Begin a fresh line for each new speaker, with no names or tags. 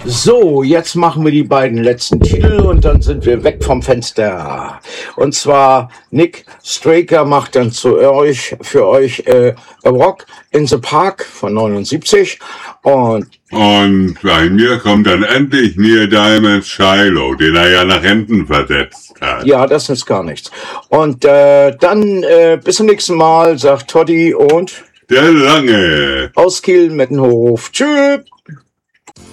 So, jetzt machen wir die beiden letzten Titel und dann sind wir weg vom Fenster. Und zwar Nick Straker macht dann für euch A Walk in the Park von 79 und
bei mir kommt dann endlich Neil Diamond Shiloh, den er ja nach Renten versetzt hat.
Ja, das ist gar nichts. Und dann bis zum nächsten Mal, sagt Toddy und
Der Lange.
aus Kiel, Mettenhof. Tschüss.